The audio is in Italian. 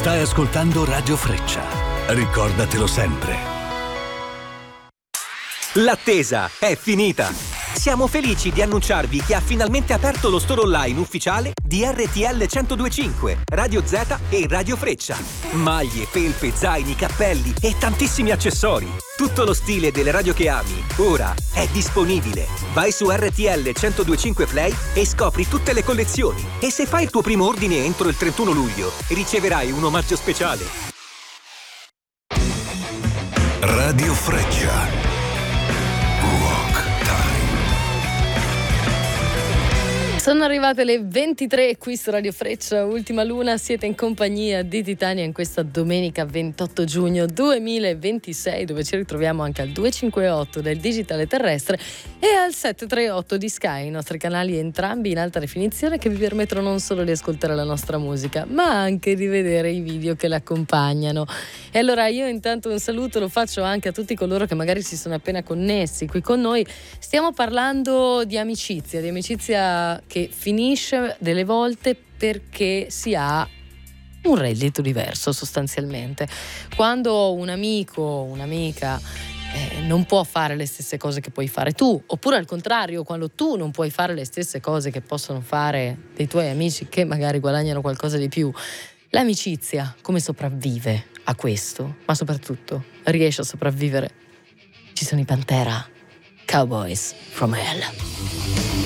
Stai ascoltando Radio Freccia. Ricordatelo sempre. L'attesa è finita! Siamo felici di annunciarvi che ha finalmente aperto lo store online ufficiale di RTL 102.5, Radio Z e Radio Freccia. Maglie, felpe, zaini, cappelli e tantissimi accessori. Tutto lo stile delle radio che ami, ora è disponibile. Vai su RTL 102.5 Play e scopri tutte le collezioni. E se fai il tuo primo ordine entro il 31 luglio, riceverai un omaggio speciale. Radio Freccia. Sono arrivate le 23 qui su Radio Freccia, Ultima Luna, siete in compagnia di Titania in questa domenica 28 giugno 2026, dove ci ritroviamo anche al 258 del digitale terrestre e al 738 di Sky, i nostri canali entrambi in alta definizione che vi permettono non solo di ascoltare la nostra musica, ma anche di vedere i video che l'accompagnano. E allora io intanto un saluto lo faccio anche a tutti coloro che magari si sono appena connessi qui con noi. Stiamo parlando di amicizia che finisce delle volte perché si ha un reddito diverso sostanzialmente. Quando un amico, un'amica non può fare le stesse cose che puoi fare tu, oppure al contrario, quando tu non puoi fare le stesse cose che possono fare dei tuoi amici che magari guadagnano qualcosa di più, l'amicizia come sopravvive a questo? Ma soprattutto riesce a sopravvivere? Ci sono i Pantera, Cowboys from Hell.